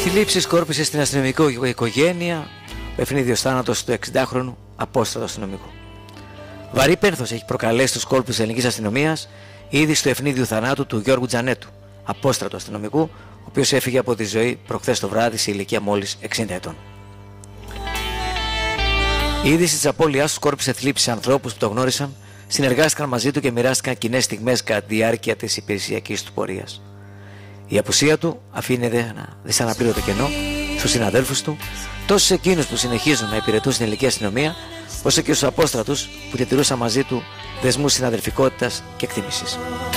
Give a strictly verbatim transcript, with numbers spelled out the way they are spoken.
Θλίψη σκόρπισε στην αστυνομική οικογένεια ο ευνίδιος θάνατος του εξηντάχρονου απόστρατου αστυνομικού. Βαρύ πένθος έχει προκαλέσει τους κόλπους της ελληνικής αστυνομίας η είδηση του ευνίδιου θανάτου του Γιώργου Τζανέτου, απόστρατου αστυνομικού, ο οποίος έφυγε από τη ζωή προχθές το βράδυ σε ηλικία μόλις εξήντα ετών. Η είδηση της απώλειάς του σκόρπισε θλίψη σε ανθρώπους που το γνώρισαν, συνεργάστηκαν μαζί του και μοιράστηκαν κοινές στιγμές κατά τη διάρκεια της υπηρεσιακής του πορείας. Η απουσία του αφήνει ένα δυσαναπλήρωτο κενό στους συναδέλφους του, τόσο σε εκείνους που συνεχίζουν να υπηρετούν στην ελληνική αστυνομία, όσο και στους απόστρατους που διατηρούσαν μαζί του δεσμούς συναδελφικότητας και εκτίμησης.